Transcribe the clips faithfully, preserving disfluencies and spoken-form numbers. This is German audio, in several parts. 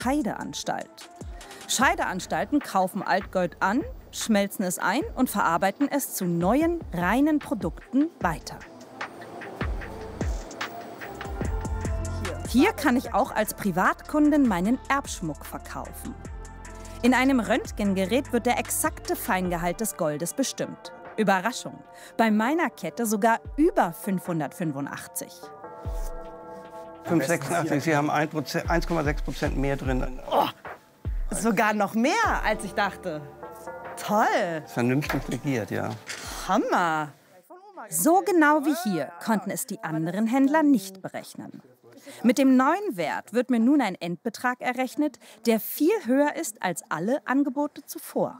Scheideanstalt. Scheideanstalten kaufen Altgold an, schmelzen es ein und verarbeiten es zu neuen, reinen Produkten weiter. Hier kann ich auch als Privatkundin meinen Erbschmuck verkaufen. In einem Röntgengerät wird der exakte Feingehalt des Goldes bestimmt. Überraschung, bei meiner Kette sogar über fünfhundertfünfundachtzig. fünfhundertsechsundachtzig, Sie haben eins Komma sechs Prozent mehr drin. Oh, sogar noch mehr, als ich dachte. Toll. Vernünftig regiert, ja. Hammer. So genau wie hier konnten es die anderen Händler nicht berechnen. Mit dem neuen Wert wird mir nun ein Endbetrag errechnet, der viel höher ist als alle Angebote zuvor.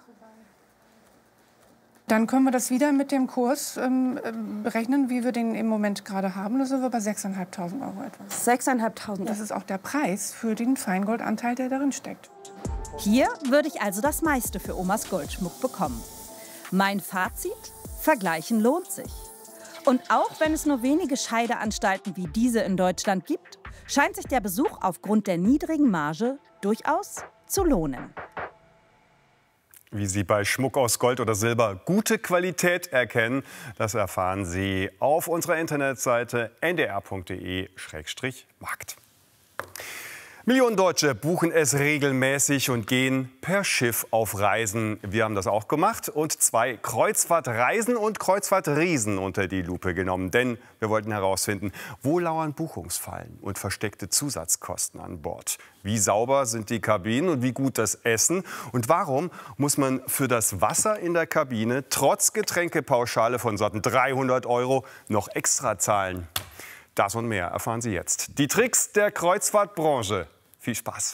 Dann können wir das wieder mit dem Kurs ähm, berechnen, wie wir den im Moment gerade haben. Da sind wir bei sechstausendfünfhundert Euro etwa. sechstausendfünfhundert. Das ist auch der Preis für den Feingoldanteil, der darin steckt. Hier würde ich also das meiste für Omas Goldschmuck bekommen. Mein Fazit: Vergleichen lohnt sich. Und auch wenn es nur wenige Scheideanstalten wie diese in Deutschland gibt, scheint sich der Besuch aufgrund der niedrigen Marge durchaus zu lohnen. Wie Sie bei Schmuck aus Gold oder Silber gute Qualität erkennen, das erfahren Sie auf unserer Internetseite n d r punkt d e Schrägstrich markt. Millionen Deutsche buchen es regelmäßig und gehen per Schiff auf Reisen. Wir haben das auch gemacht und zwei Kreuzfahrtreisen und Kreuzfahrtriesen unter die Lupe genommen. Denn wir wollten herausfinden, wo lauern Buchungsfallen und versteckte Zusatzkosten an Bord. Wie sauber sind die Kabinen und wie gut das Essen? Und warum muss man für das Wasser in der Kabine trotz Getränkepauschale von satten dreihundert Euro noch extra zahlen? Das und mehr erfahren Sie jetzt. Die Tricks der Kreuzfahrtbranche. Viel Spaß!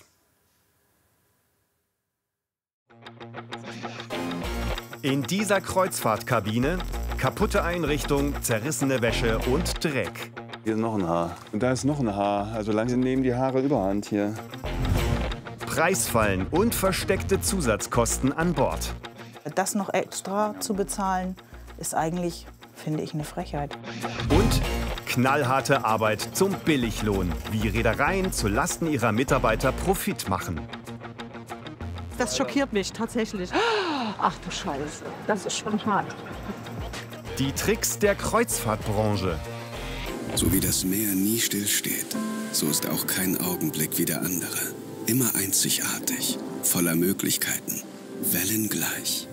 In dieser Kreuzfahrtkabine kaputte Einrichtung, zerrissene Wäsche und Dreck. Hier ist noch ein Haar. Und da ist noch ein Haar. Also langsam nehmen die Haare überhand hier. Preisfallen und versteckte Zusatzkosten an Bord. Das noch extra zu bezahlen, ist eigentlich, finde ich, eine Frechheit. Und knallharte Arbeit zum Billiglohn, wie Reedereien zu Lasten ihrer Mitarbeiter Profit machen. Das schockiert mich tatsächlich. Ach du Scheiße, das ist schon hart. Die Tricks der Kreuzfahrtbranche. So wie das Meer nie stillsteht, so ist auch kein Augenblick wie der andere. Immer einzigartig, voller Möglichkeiten, wellengleich.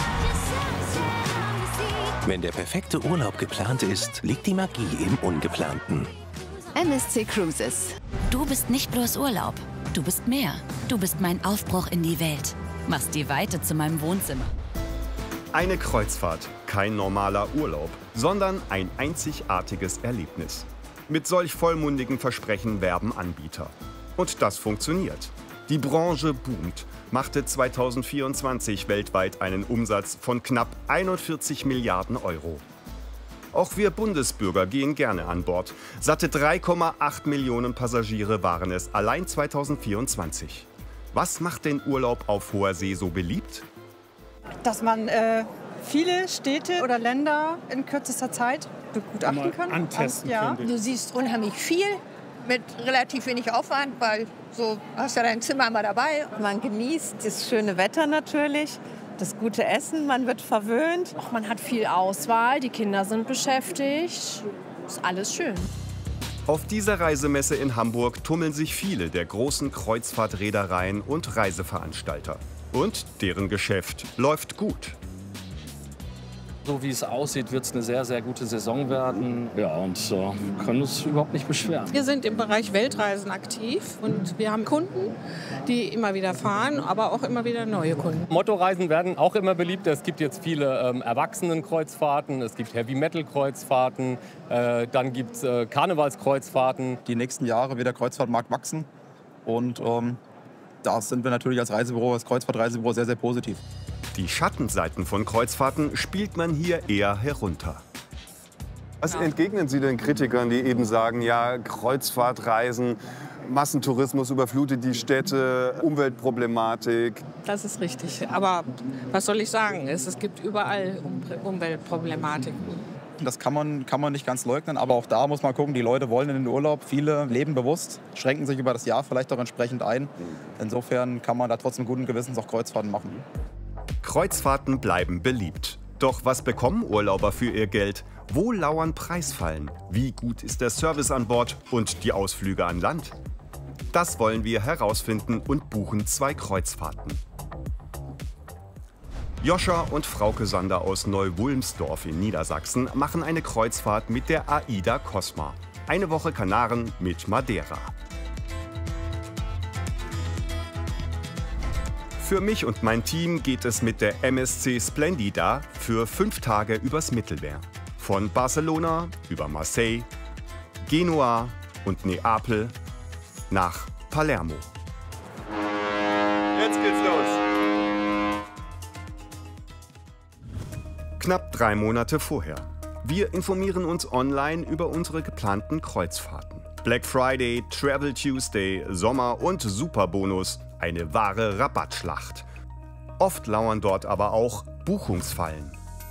Wenn der perfekte Urlaub geplant ist, liegt die Magie im Ungeplanten. M S C Cruises. Du bist nicht bloß Urlaub. Du bist mehr. Du bist mein Aufbruch in die Welt. Machst die Weite zu meinem Wohnzimmer. Eine Kreuzfahrt, kein normaler Urlaub, sondern ein einzigartiges Erlebnis. Mit solch vollmundigen Versprechen werben Anbieter. Und das funktioniert. Die Branche boomt, machte zweitausendvierundzwanzig weltweit einen Umsatz von knapp einundvierzig Milliarden Euro. Auch wir Bundesbürger gehen gerne an Bord. Satte drei Komma acht Millionen Passagiere waren es allein zweitausendvierundzwanzig. Was macht den Urlaub auf hoher See so beliebt? Dass man äh, viele Städte oder Länder in kürzester Zeit begutachten kann. Antesten ja. könnte. Du siehst unheimlich viel mit relativ wenig Aufwand, weil so hast ja dein Zimmer mal dabei. Man genießt das schöne Wetter natürlich, das gute Essen, man wird verwöhnt. Ach, man hat viel Auswahl, die Kinder sind beschäftigt, ist alles schön. Auf dieser Reisemesse in Hamburg tummeln sich viele der großen Kreuzfahrtreedereien und Reiseveranstalter. Und deren Geschäft läuft gut. So wie es aussieht, wird es eine sehr, sehr gute Saison werden. Ja, und äh, wir können uns überhaupt nicht beschweren. Wir sind im Bereich Weltreisen aktiv und wir haben Kunden, die immer wieder fahren, aber auch immer wieder neue Kunden. Motorreisen werden auch immer beliebter. Es gibt jetzt viele ähm, Erwachsenenkreuzfahrten, es gibt Heavy-Metal-Kreuzfahrten, äh, dann gibt es äh, Karnevalskreuzfahrten. Die nächsten Jahre wird der Kreuzfahrtmarkt wachsen und ähm, da sind wir natürlich als Reisebüro, als Kreuzfahrtreisebüro sehr, sehr positiv. Die Schattenseiten von Kreuzfahrten spielt man hier eher herunter. Was entgegnen Sie den Kritikern, die eben sagen, ja, Kreuzfahrtreisen, Massentourismus überflutet die Städte, Umweltproblematik? Das ist richtig. Aber was soll ich sagen? Es, es gibt überall um Umweltproblematiken. Das kann man, kann man nicht ganz leugnen, aber auch da muss man gucken, die Leute wollen in den Urlaub, viele leben bewusst, schränken sich über das Jahr vielleicht auch entsprechend ein. Insofern kann man da trotzdem guten Gewissens auch Kreuzfahrten machen. Kreuzfahrten bleiben beliebt. Doch was bekommen Urlauber für ihr Geld? Wo lauern Preisfallen? Wie gut ist der Service an Bord und die Ausflüge an Land? Das wollen wir herausfinden und buchen zwei Kreuzfahrten. Joscha und Frauke Sander aus Neu-Wulmsdorf in Niedersachsen machen eine Kreuzfahrt mit der AIDA Cosma. Eine Woche Kanaren mit Madeira. Für mich und mein Team geht es mit der M S C Splendida für fünf Tage übers Mittelmeer. Von Barcelona über Marseille, Genua und Neapel nach Palermo. Jetzt geht's los! Knapp drei Monate vorher. Wir informieren uns online über unsere geplanten Kreuzfahrten. Black Friday, Travel Tuesday, Sommer- und Superbonus. Eine wahre Rabattschlacht. Oft lauern dort aber auch Buchungsfallen.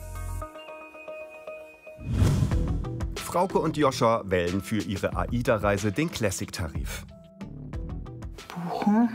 Frauke und Joscha wählen für ihre AIDA-Reise den Classic-Tarif. Buchen.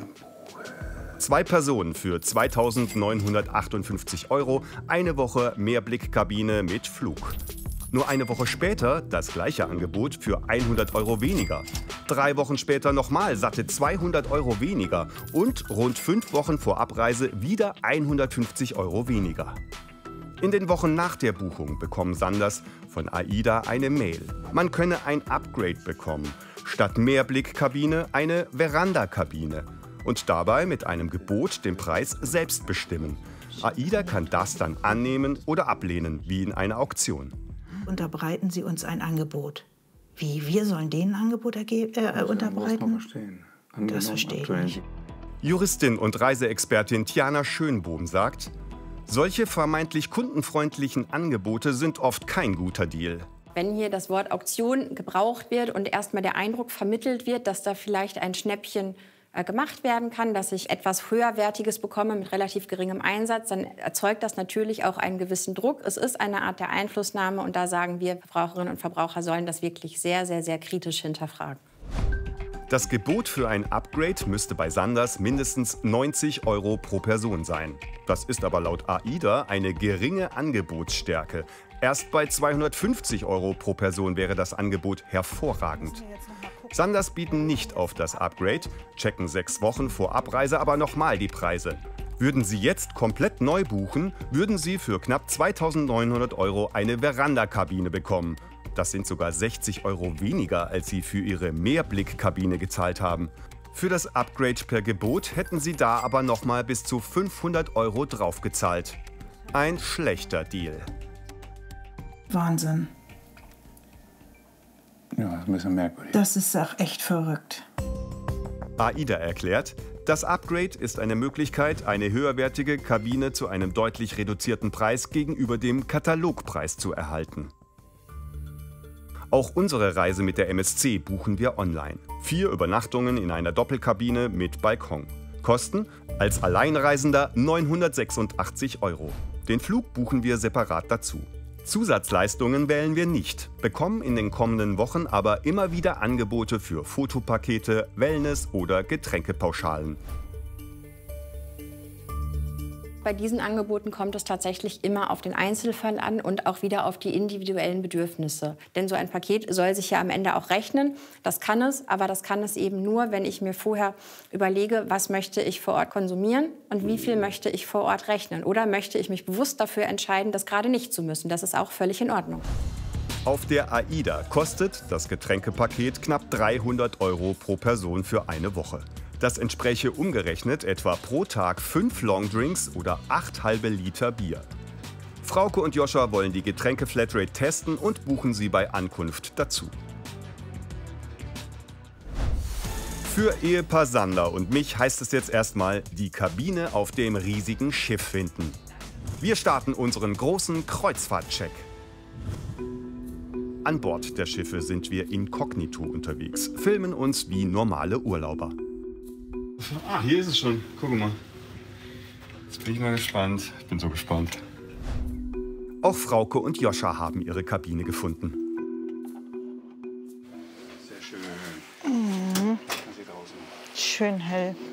Zwei Personen für zweitausendneunhundertachtundfünfzig Euro, eine Woche Mehrblick-Kabine mit Flug. Nur eine Woche später das gleiche Angebot für hundert Euro weniger. Drei Wochen später nochmal satte zweihundert Euro weniger und rund fünf Wochen vor Abreise wieder hundertfünfzig Euro weniger. In den Wochen nach der Buchung bekommen Sanders von AIDA eine Mail. Man könne ein Upgrade bekommen. Statt Mehrblick-Kabine eine Veranda-Kabine. Und dabei mit einem Gebot den Preis selbst bestimmen. AIDA kann das dann annehmen oder ablehnen, wie in einer Auktion. Unterbreiten Sie uns ein Angebot. Wie, wir sollen denen ein Angebot äh, unterbreiten? Das verstehe ich nicht. Juristin und Reiseexpertin Tiana Schönbohm sagt, solche vermeintlich kundenfreundlichen Angebote sind oft kein guter Deal. Wenn hier das Wort Auktion gebraucht wird und erstmal der Eindruck vermittelt wird, dass da vielleicht ein Schnäppchen gemacht werden kann, dass ich etwas Höherwertiges bekomme mit relativ geringem Einsatz, dann erzeugt das natürlich auch einen gewissen Druck. Es ist eine Art der Einflussnahme und da sagen wir, Verbraucherinnen und Verbraucher sollen das wirklich sehr, sehr, sehr kritisch hinterfragen. Das Gebot für ein Upgrade müsste bei Sanders mindestens neunzig Euro pro Person sein. Das ist aber laut AIDA eine geringe Angebotsstärke. Erst bei zweihundertfünfzig Euro pro Person wäre das Angebot hervorragend. Sanders bieten nicht auf das Upgrade, checken sechs Wochen vor Abreise aber nochmal die Preise. Würden Sie jetzt komplett neu buchen, würden Sie für knapp zweitausendneunhundert Euro eine Veranda-Kabine bekommen. Das sind sogar sechzig Euro weniger, als Sie für Ihre Mehrblick-Kabine gezahlt haben. Für das Upgrade per Gebot hätten Sie da aber nochmal bis zu fünfhundert Euro draufgezahlt. Ein schlechter Deal. Wahnsinn. Ja, das ist ein bisschen merkwürdig. Das ist auch echt verrückt. AIDA erklärt, das Upgrade ist eine Möglichkeit, eine höherwertige Kabine zu einem deutlich reduzierten Preis gegenüber dem Katalogpreis zu erhalten. Auch unsere Reise mit der M S C buchen wir online. Vier Übernachtungen in einer Doppelkabine mit Balkon. Kosten als Alleinreisender neunhundertsechsundachtzig Euro. Den Flug buchen wir separat dazu. Zusatzleistungen wählen wir nicht, bekommen in den kommenden Wochen aber immer wieder Angebote für Fotopakete, Wellness- oder Getränkepauschalen. Bei diesen Angeboten kommt es tatsächlich immer auf den Einzelfall an und auch wieder auf die individuellen Bedürfnisse. Denn so ein Paket soll sich ja am Ende auch rechnen. Das kann es, aber das kann es eben nur, wenn ich mir vorher überlege, was möchte ich vor Ort konsumieren und wie viel möchte ich vor Ort rechnen. Oder möchte ich mich bewusst dafür entscheiden, das gerade nicht zu müssen. Das ist auch völlig in Ordnung. Auf der AIDA kostet das Getränkepaket knapp dreihundert Euro pro Person für eine Woche. Das entspräche umgerechnet etwa pro Tag fünf Longdrinks oder acht halbe Liter Bier. Frauke und Joscha wollen die Getränke-Flatrate testen und buchen sie bei Ankunft dazu. Für Ehepaar Sander und mich heißt es jetzt erstmal die Kabine auf dem riesigen Schiff finden. Wir starten unseren großen Kreuzfahrtcheck. An Bord der Schiffe sind wir inkognito unterwegs, filmen uns wie normale Urlauber. Ah, hier ist es schon. Guck mal. Jetzt bin ich mal gespannt. Ich bin so gespannt. Auch Frauke und Joscha haben ihre Kabine gefunden. Sehr schön. Mhm. Schön hell.